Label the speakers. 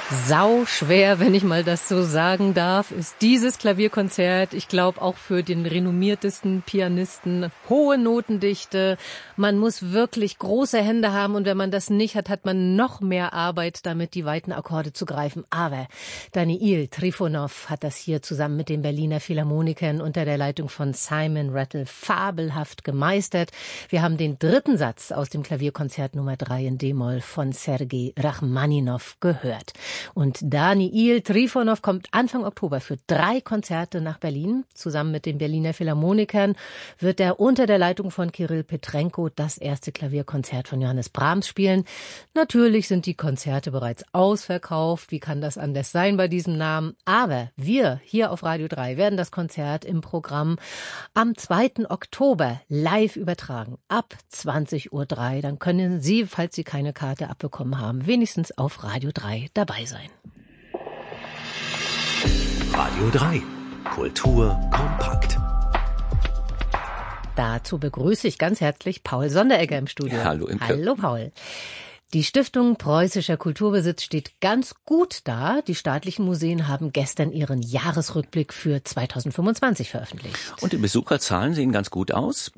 Speaker 1: Sau schwer, wenn ich mal das so sagen darf, ist dieses Klavierkonzert. Ich glaube auch für den renommiertesten Pianisten. Hohe Notendichte. Man muss wirklich große Hände haben und wenn man das nicht hat, hat man noch mehr Arbeit damit, die weiten Akkorde zu greifen. Aber Daniil Trifonov hat das hier zusammen mit den Berliner Philharmonikern unter der Leitung von Simon Rattle fabelhaft gemeistert. Wir haben den dritten Satz aus dem Klavierkonzert Nummer 3 in D-Moll von Sergei Rachmaninow gehört. Und Daniil Trifonov kommt Anfang Oktober für 3 Konzerte nach Berlin. Zusammen mit den Berliner Philharmonikern wird er unter der Leitung von Kirill Petrenko das erste Klavierkonzert von Johannes Brahms spielen. Natürlich sind die Konzerte bereits ausverkauft. Wie kann das anders sein bei diesem Namen? Aber wir hier auf Radio 3 werden das Konzert im Programm am 2. Oktober live übertragen. Ab 20:03 Uhr. Dann können Sie, falls Sie keine Karte abbekommen haben, wenigstens auf Radio 3 dabei sein.
Speaker 2: Radio 3. Kultur kompakt.
Speaker 1: Dazu begrüße ich ganz herzlich Paul Sonderegger im Studio.
Speaker 3: Ja, hallo Imke.
Speaker 1: Hallo Paul. Die Stiftung Preußischer Kulturbesitz steht ganz gut da. Die staatlichen Museen haben gestern ihren Jahresrückblick für 2025 veröffentlicht.
Speaker 3: Und die Besucherzahlen sehen ganz gut aus.